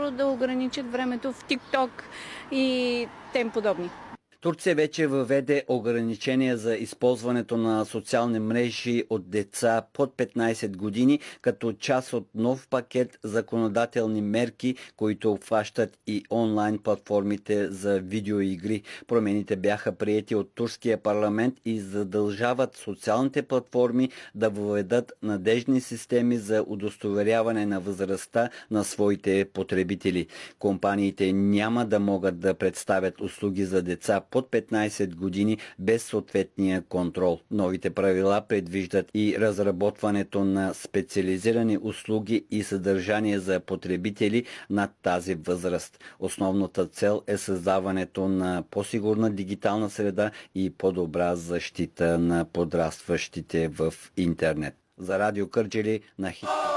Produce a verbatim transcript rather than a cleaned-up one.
по-скоро да ограничат времето в TikTok и тем подобни. Турция вече въведе ограничения за използването на социални мрежи от деца под петнайсет години, като част от нов пакет законодателни мерки, които обхващат и онлайн платформите за видеоигри. Промените бяха приети от турския парламент и задължават социалните платформи да въведат надежни системи за удостоверяване на възрастта на своите потребители. Компаниите няма да могат да представят услуги за деца под петнайсет години без съответния контрол. Новите правила предвиждат и разработването на специализирани услуги и съдържание за потребители над тази възраст. Основната цел е създаването на по-сигурна дигитална среда и по-добра защита на подрастващите в интернет. За Радио Кърджали на Хит.